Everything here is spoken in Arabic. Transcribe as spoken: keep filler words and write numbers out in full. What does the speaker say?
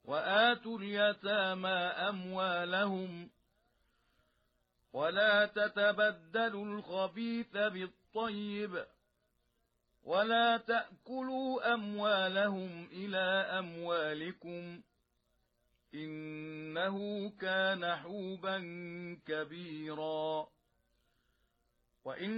وآتوا اليتامى أموالهم ولا تتبدلوا الخبيث بالطيب ولا تأكلوا أموالهم إلى أموالكم إنه كان حوبا كبيرا. وإن